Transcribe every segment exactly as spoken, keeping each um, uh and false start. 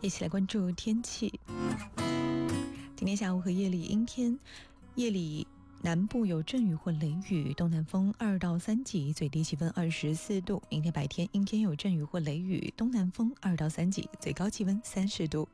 一起来关注天气。今天下午和夜里阴天，夜里南部有阵雨或雷雨，东南风二到三级，最低气温二十四度。明天白天阴天有阵雨或雷雨，东南风二到三级，最高气温三十度。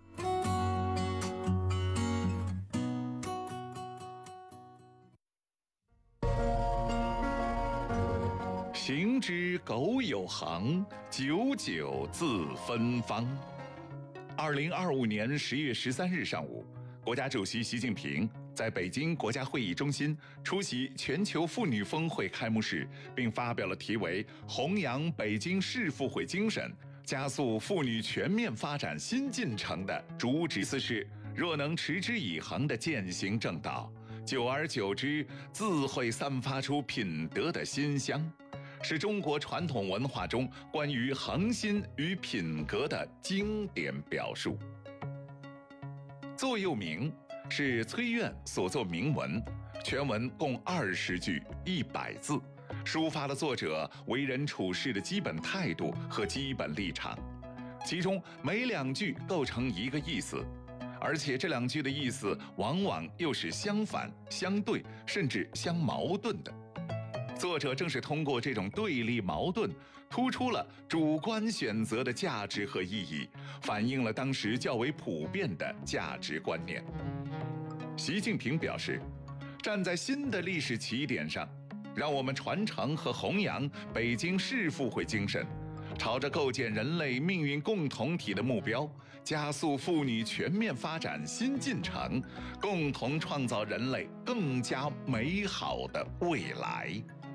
行之苟有行，久久自芬芳。二零二五年十月十三日上午，国家主席习近平在北京国家会议中心出席全球妇女峰会开幕式，并发表了题为“弘扬北京市妇会精神，加速妇女全面发展新进程”的主旨。此事若能持之以恒地践行正道，久而久之，自会散发出品德的馨香，是中国传统文化中关于恒心与品格的经典表述。座右铭是崔苑所作铭文，全文共二十句一百字，抒发了作者为人处事的基本态度和基本立场，其中每两句构成一个意思，而且这两句的意思往往又是相反、相对，甚至相矛盾的。作者正是通过这种对立矛盾，突出了主观选择的价值和意义，反映了当时较为普遍的价值观念。习近平表示，站在新的历史起点上，让我们传承和弘扬北京市妇会精神，朝着构建人类命运共同体的目标，加速妇女全面发展新进程，共同创造人类更加美好的未来。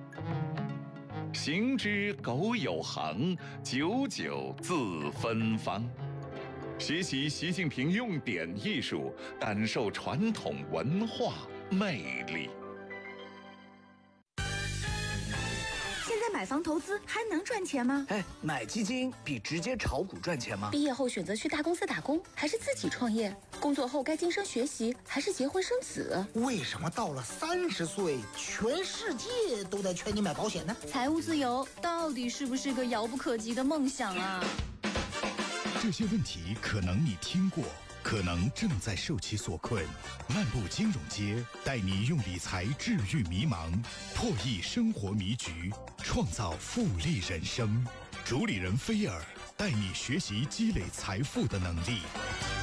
行之苟有行，久久自芬芳。学习习近平用典艺术，感受传统文化魅力。 现在买房投资还能赚钱吗？ 哎，买基金比直接炒股赚钱吗？ 毕业后选择去大公司打工，还是自己创业？工作后该晋升学习，还是结婚生子？ 为什么到了三十岁，全世界都在劝你买保险呢？ 财务自由到底是不是个遥不可及的梦想啊？ 这些问题可能你听过，可能正在受其所困。漫步金融街，带你用理财治愈迷茫，破译生活迷局，创造复利人生。主理人菲尔带你学习积累财富的能力。